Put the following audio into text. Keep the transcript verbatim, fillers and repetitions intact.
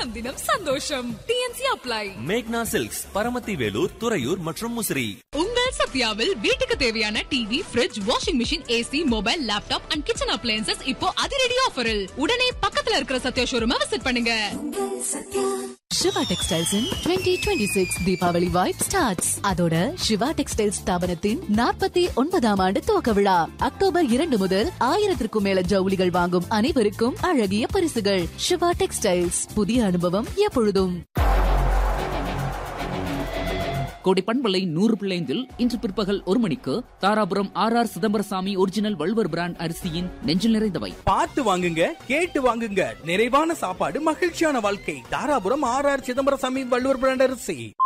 தினம் தினம் சந்தோஷம். DNC apply. மேக்னா சில்க்ஸ் பரமத்தி வேலூர், துறையூர் மற்றும் முசிறி. உங்கள் சத்யாவில் வீட்டுக்கு தேவையான TV, fridge, washing machine, AC, mobile, laptop and kitchen appliances இப்போ அதிரடி ஆஃபரில். உடனே பக்கத்துல இருக்கிற சத்யா ஷோரூமை விசிட் பண்ணுங்க. Siva textiles twenty twenty six Deepavali vibe starts. அதோட சிவா டெக்ஸ்டைல்ஸ் ஸ்தாபனத்தின் நாற்பத்தி ஒன்பதாம் ஆண்டு துவக்க விழா அக்டோபர் இரண்டு முதல் ஆயிரத்திற்கும் மேல ஜவுளிகள் வாங்கும் அனைவருக்கும் அழகிய பரிசுகள். சிவா டெக்ஸ்டைல்ஸ், புதிய அனுபவம் எப்பொழுதும். கோடி பண்பலை நூறு பிள்ளைந்தில் இன்று பிற்பகல் ஒரு மணிக்கு Dharapuram R R Chidambarasamy original Valluvar brand அரிசியின் நெஞ்சில் நிறைந்தவை. பார்த்து வாங்குங்க, கேட்டு வாங்குங்க. நிறைவான சாப்பாடு, மகிழ்ச்சியான வாழ்க்கை. Dharapuram R R Chidambarasamy Valluvar brand அரிசி.